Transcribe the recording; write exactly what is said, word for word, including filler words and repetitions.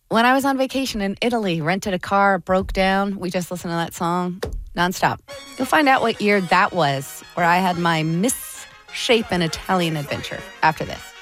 When I was on vacation in Italy, rented a car, broke down. We just listened to that song nonstop. You'll find out what year that was, where I had my misshapen Italian adventure after this.